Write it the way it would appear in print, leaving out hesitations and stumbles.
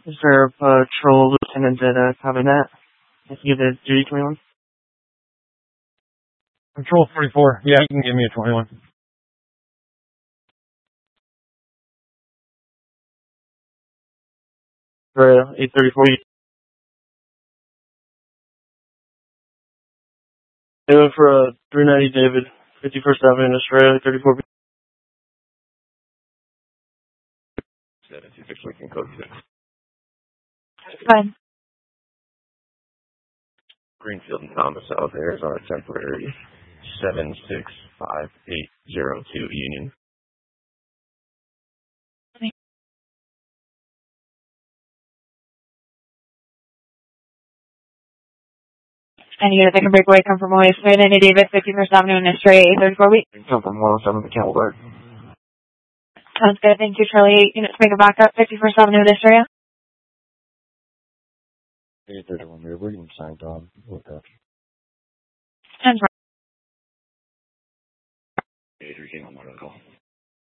Is there a patrol lieutenant at Cabinet? If you did duty 21? Control 44. Yeah, you can give me a 21. For 834. Doing for 390 David, 51st Avenue in Australia, 34. 76 Lincoln Code 6. Fine. Greenfield and Thomas, South Arizona, temporary 765802 Union. And you gotta take a breakaway, come from Hawaii, 390 David, 51st Avenue in Australia, 834 week. Come from 107 to Camelback. Sounds good. Thank you, Charlie. 8 units, make a backup, 51st Avenue in Australia. 831, we're getting signed on. Okay. And 8 came on my call.